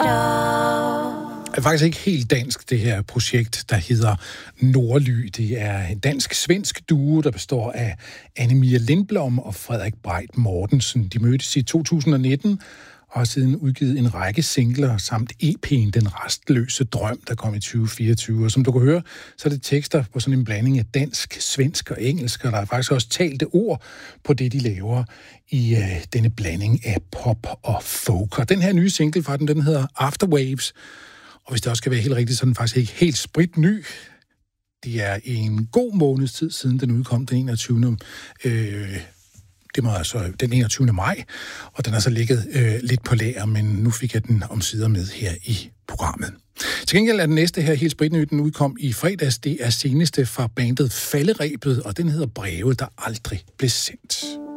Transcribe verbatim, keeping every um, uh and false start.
Det er faktisk ikke helt dansk, det her projekt, der hedder Nordly. Det er en dansk-svensk duo, der består af Anne-Mia Lindblom og Frederik Breit Mortensen. De mødtes i to tusind og nitten og har siden udgivet en række singler samt E P'en Den Rastløse Drøm, der kom i tyve fireogtyve. Og som du kan høre, så er det tekster på sådan en blanding af dansk, svensk og engelsk, og der er faktisk også talte ord på det, de laver i øh, denne blanding af pop og folk. Og den her nye single fra dem, den hedder Afterwaves. Og hvis det også skal være helt rigtigt, så er den faktisk ikke helt spritny. Det er en god måneds tid siden, den udkom den enogtyvende Øh, det var altså den enogtyvende maj, og den har så ligget øh, lidt på lager, men nu fik jeg den omsider med her i programmet. Til gengæld er den næste her helt spritny, den udkom i fredags. Det er seneste fra bandet Falderebet, og den hedder Breve, der aldrig blev sendt.